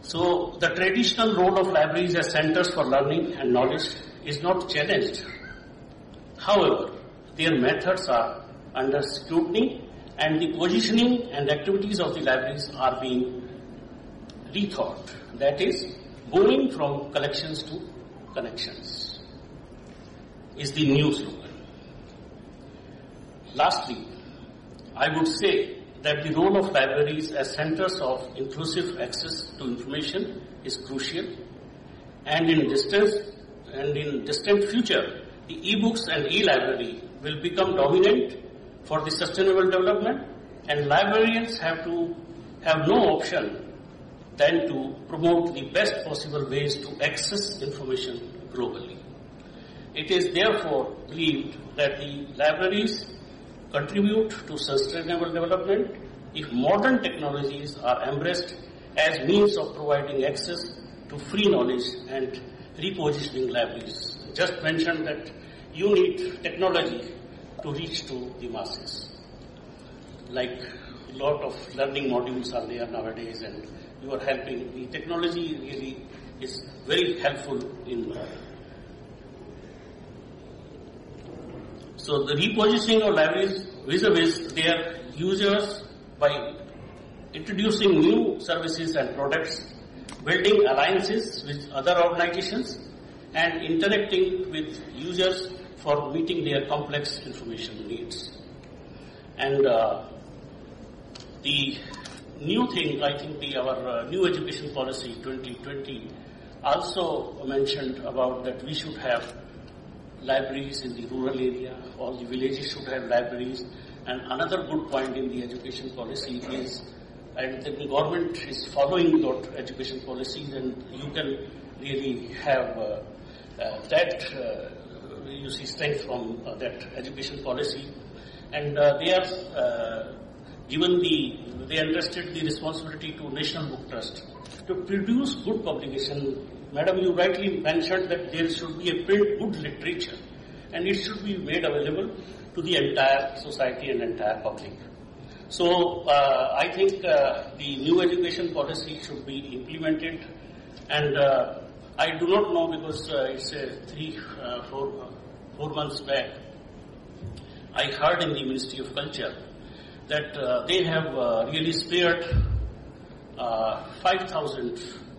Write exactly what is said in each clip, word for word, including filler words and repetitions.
So the traditional role of libraries as centers for learning and knowledge is not challenged. However, their methods are under scrutiny and the positioning and activities of the libraries are being rethought. That is, moving from collections to connections is the new slogan. Lastly, I would say that the role of libraries as centers of inclusive access to information is crucial, and in distant and in distant future, the e-books and e-library will become dominant for the sustainable development, and librarians have to have no option than to promote the best possible ways to access information globally. It is therefore believed that the libraries contribute to sustainable development if modern technologies are embraced as means of providing access to free knowledge and repositioning libraries. Just mentioned that you need technology to reach to the masses. Like a lot of learning modules are there nowadays, and you are helping. The technology really is very helpful in uh, so the repositioning of libraries vis-a-vis their users by introducing new services and products, building alliances with other organizations, and interacting with users for meeting their complex information needs. And uh, the new thing, I think the, our uh, new education policy twenty twenty also mentioned about that we should have libraries in the rural area, all the villages should have libraries. And another good point in the education policy is, and the government is following that education policy, then you can really have uh, uh, that, uh, you see, strength from uh, that education policy. And uh, they are uh, given the, they entrusted the responsibility to National Book Trust to produce good publication. Madam, you rightly mentioned that there should be a print good literature, and it should be made available to the entire society and entire public. So uh, I think uh, the new education policy should be implemented, and uh, I do not know because uh, it's uh, three, uh, four, uh, four months back, I heard in the Ministry of Culture that uh, they have uh, really spared uh, five thousand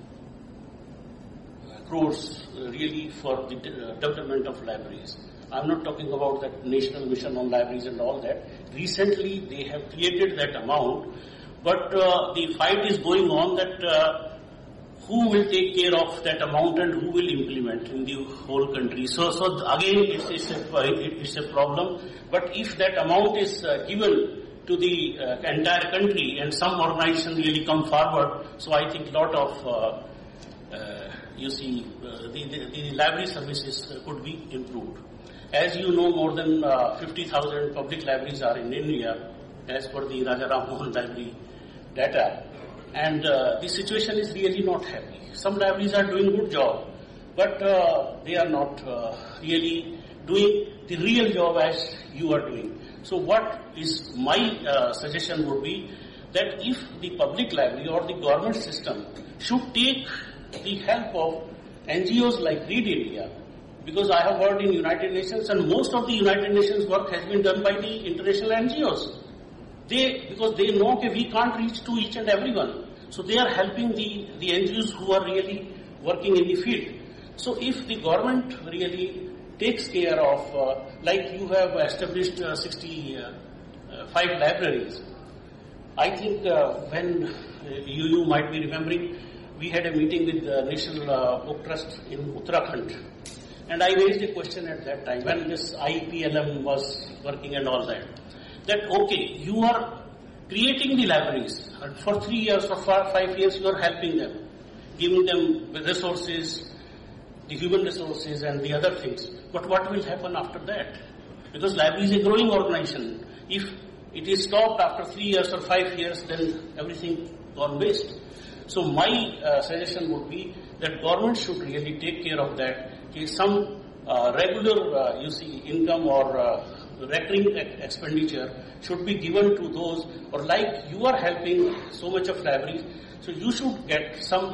crores uh, really for the de- development of libraries. I'm not talking about that national mission on libraries and all that. Recently, they have created that amount, but uh, the fight is going on that uh, who will take care of that amount and who will implement in the whole country. So, so again, it's, it's, a, it's a problem. But if that amount is uh, given to the uh, entire country and some organization really come forward, so I think a lot of, uh, uh, you see, uh, the, the, the library services uh, could be improved. As you know, more than uh, fifty thousand public libraries are in India, as per the Raja Ram Mohan Library data. And uh, the situation is really not happy. Some libraries are doing good job, but uh, they are not uh, really doing the real job as you are doing. So what is my uh, suggestion would be that if the public library or the government system should take the help of N G Os like Read India, because I have worked in United Nations and most of the United Nations work has been done by the international N G Os. They, because they know that we can't reach to each and everyone. So they are helping the, the N G Os who are really working in the field. So if the government really takes care of, uh, like you have established uh, sixty-five libraries, I think uh, when uh, you, you might be remembering, we had a meeting with the National uh, Book Trust in Uttarakhand. And I raised a question at that time when this I P L M was working and all that. That okay, you are creating the libraries and for three years or for five years you are helping them, giving them the resources, the human resources and the other things. But what will happen after that? Because library is a growing organization. If it is stopped after three years or five years, then everything gone waste. So my uh, suggestion would be that government should really take care of that. Some uh, regular, uh, you see, income or uh, recurring expenditure should be given to those, or like you are helping so much of libraries, so you should get some